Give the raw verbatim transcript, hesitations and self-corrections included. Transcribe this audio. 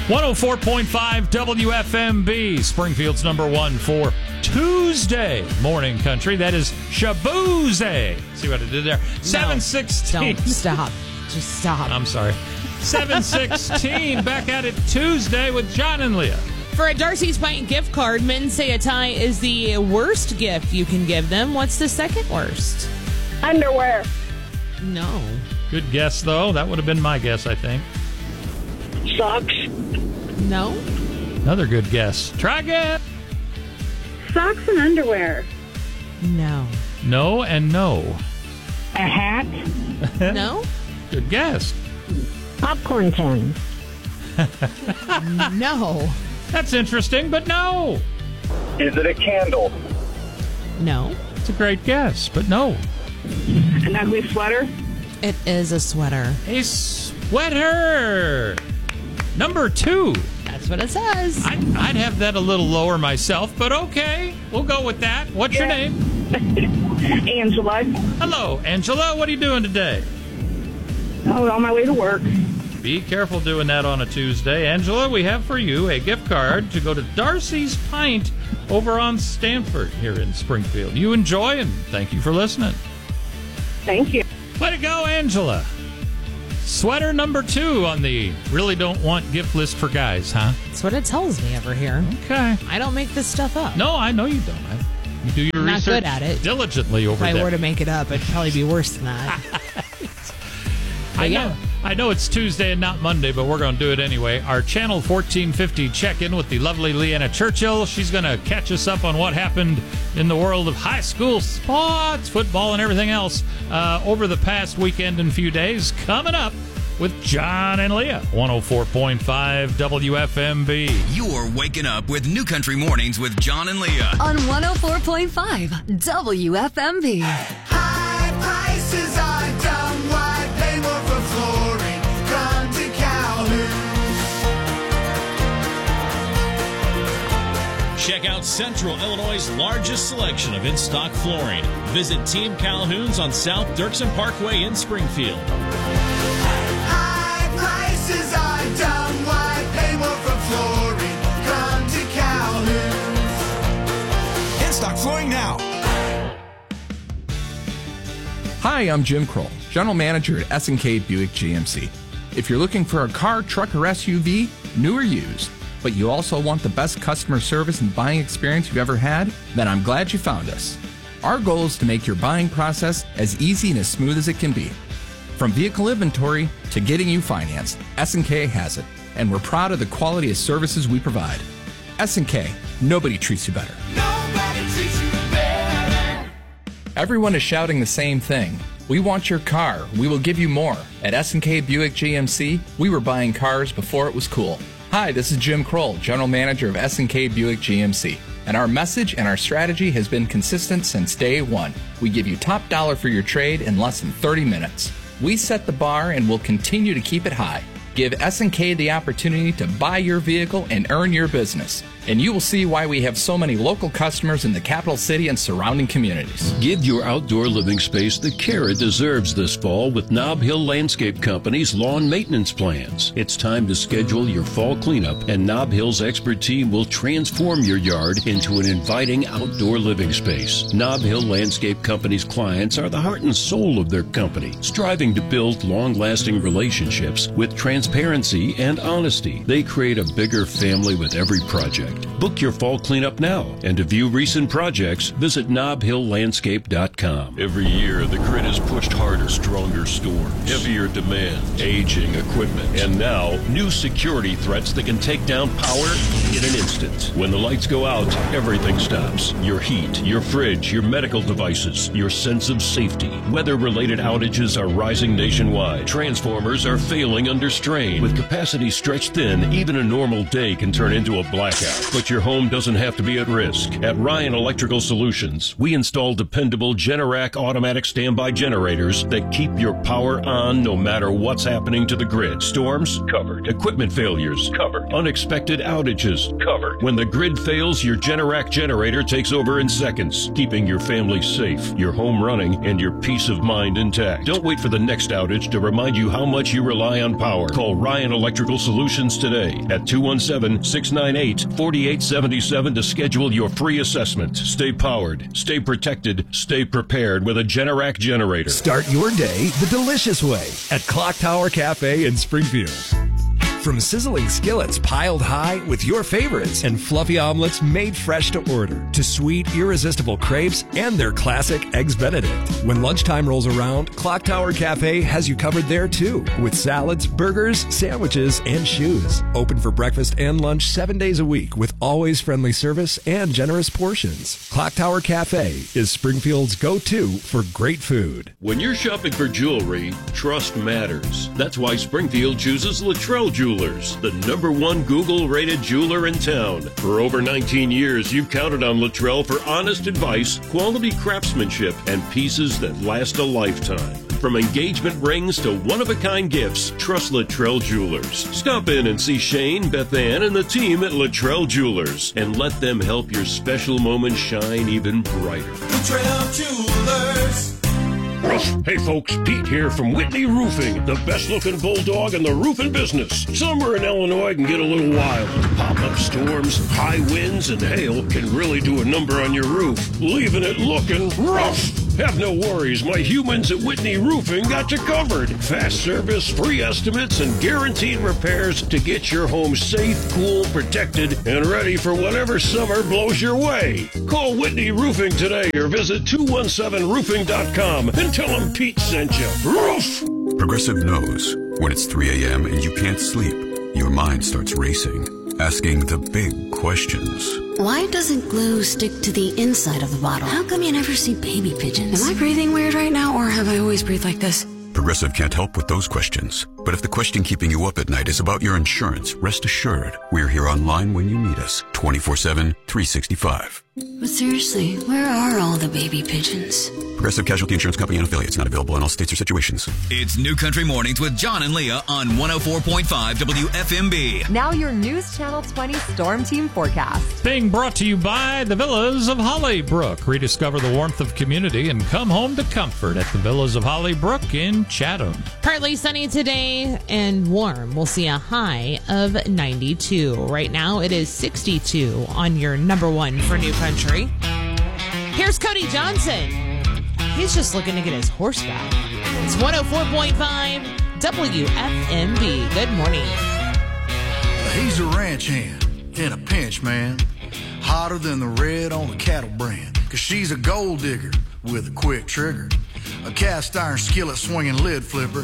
one oh four point five W F M B, Springfield's number one for Tuesday morning country. That is Shaboozey. See what I did there? seven sixteen. Don't stop. Just stop. I'm sorry. seven sixteen. Back at it Tuesday with John and Leah. For a Darcy's Pint gift card, men say a tie is the worst gift you can give them. What's the second worst? Underwear. No. Good guess, though. That would have been my guess, I think. Socks. No. Another good guess. Try again. Socks and underwear. No. No and no. A hat. No. Good guess. Popcorn tin. No. That's interesting, but no. Is it a candle? No. It's a great guess, but no. An ugly sweater. It is a sweater. A sweater. Number two. That's what it says. I'd, I'd have that a little lower myself, but okay. We'll go with that. What's your Yeah. name? Angela. Hello, Angela. What are you doing today? Oh, on my way to work. Be careful doing that on a Tuesday. Angela, we have for you a gift card to go to Darcy's Pint over on Stanford here in Springfield. You enjoy, and thank you for listening. Thank you. Way to go, Angela. Sweater number two on the really don't want gift list for guys, huh? That's what it tells me over here. Okay. I don't make this stuff up. No, I know you don't. I, you do your I'm not research good at it. diligently over If I there. were to make it up, it'd probably be worse than that. I yeah. know, I know it's Tuesday and not Monday, but we're going to do it anyway. Our Channel fourteen fifty check-in with the lovely Leanna Churchill. She's going to catch us up on what happened in the world of high school sports, football, and everything else uh, over the past weekend and few days. Coming up with John and Leah, one oh four point five W F M B. You're waking up with New Country Mornings with John and Leah on one oh four point five W F M B. High prices are dumb. Why pay more for flooring? Come to Calhoun. Check out Central Illinois' largest selection of in-stock flooring. Visit Team Calhoun's on South Dirksen Parkway in Springfield. High prices are dumb. Why pay more for flooring? Come to Calhoun's. In-stock flooring now. Hi, I'm Jim Kroll, General Manager at S and K Buick G M C. If you're looking for a car, truck, or S U V, new or used, but you also want the best customer service and buying experience you've ever had, then I'm glad you found us. Our goal is to make your buying process as easy and as smooth as it can be. From vehicle inventory to getting you financed, S and K has it, and we're proud of the quality of services we provide. S and K, nobody treats you better. Nobody treats you better. Everyone is shouting the same thing. We want your car. We will give you more. At S and K Buick G M C, we were buying cars before it was cool. Hi, this is Jim Kroll, General Manager of S and K Buick G M C. And our message and our strategy has been consistent since day one. We give you top dollar for your trade in less than thirty minutes. We set the bar and will continue to keep it high. Give S and K the opportunity to buy your vehicle and earn your business. And you will see why we have so many local customers in the capital city and surrounding communities. Give your outdoor living space the care it deserves this fall with Nob Hill Landscape Company's lawn maintenance plans. It's time to schedule your fall cleanup, and Nob Hill's expert team will transform your yard into an inviting outdoor living space. Nob Hill Landscape Company's clients are the heart and soul of their company, striving to build long-lasting relationships with transparency and honesty. They create a bigger family with every project. Book your fall cleanup now, and to view recent projects, visit nob hill landscape dot com. Every year, the grid is pushed harder, stronger storms, heavier demand, aging equipment, and now, new security threats that can take down power in an instant. When the lights go out, everything stops. Your heat, your fridge, your medical devices, your sense of safety. Weather-related outages are rising nationwide. Transformers are failing under strain. With capacity stretched thin, even a normal day can turn into a blackout. But your home doesn't have to be at risk. At Ryan Electrical Solutions, we install dependable Generac automatic standby generators that keep your power on no matter what's happening to the grid. Storms? Covered. Equipment failures? Covered. Unexpected outages? Covered. When the grid fails, your Generac generator takes over in seconds, keeping your family safe, your home running, and your peace of mind intact. Don't wait for the next outage to remind you how much you rely on power. Call Ryan Electrical Solutions today at two one seven, six nine eight, four eight seven seven to schedule your free assessment. Stay powered, stay protected, stay prepared with a Generac generator. Start your day the delicious way at Clock Tower Cafe in Springfield. From sizzling skillets piled high with your favorites and fluffy omelets made fresh to order, to sweet, irresistible crepes and their classic Eggs Benedict. When lunchtime rolls around, Clock Tower Cafe has you covered there too, with salads, burgers, sandwiches, and shoes. Open for breakfast and lunch seven days a week with always friendly service and generous portions. Clock Tower Cafe is Springfield's go-to for great food. When you're shopping for jewelry, trust matters. That's why Springfield chooses Luttrell Jewelers, the number one Google-rated jeweler in town. For over nineteen years, you've counted on Luttrell for honest advice, quality craftsmanship, and pieces that last a lifetime. From engagement rings to one-of-a-kind gifts, trust Luttrell Jewelers. Stop in and see Shane, Beth Ann, and the team at Luttrell Jewelers, and let them help your special moment shine even brighter. Luttrell Jewelers. Hey folks, Pete here from Whitney Roofing, the best looking bulldog in the roofing business. Summer in Illinois can get a little wild. Pop-up storms, high winds, and hail can really do a number on your roof, leaving it looking rough. Have no worries, my humans at Whitney Roofing got you covered. Fast service, free estimates, and guaranteed repairs to get your home safe, cool, protected, and ready for whatever summer blows your way. Call Whitney Roofing today or visit two one seven roofing dot com and tell them Pete sent you. Roof! Progressive knows when it's three a.m. and you can't sleep, your mind starts racing, asking the big questions. Why doesn't glue stick to the inside of the bottle? How come you never see baby pigeons? Am I breathing weird right now, or have I always breathed like this? Progressive can't help with those questions. But if the question keeping you up at night is about your insurance, rest assured, we're here online when you need us, twenty-four seven, three sixty-five. But seriously, where are all the baby pigeons? Progressive Casualty Insurance Company and affiliates, not available in all states or situations. It's New Country Mornings with John and Leah on one oh four point five W F M B. Now your News Channel twenty Storm Team forecast. Being brought to you by the Villas of Hollybrook. Rediscover the warmth of community and come home to comfort at the Villas of Hollybrook in Chatham. Partly sunny today and warm. We'll see a high of ninety-two. Right now it is sixty-two on your number one for New Country. Here's Cody Johnson. He's just looking to get his horse back. It's one oh four point five W F M B. Good morning. He's a ranch hand in a pinch, man. Hotter than the red on the cattle brand. Cause she's a gold digger with a quick trigger. A cast iron skillet swinging lid flipper.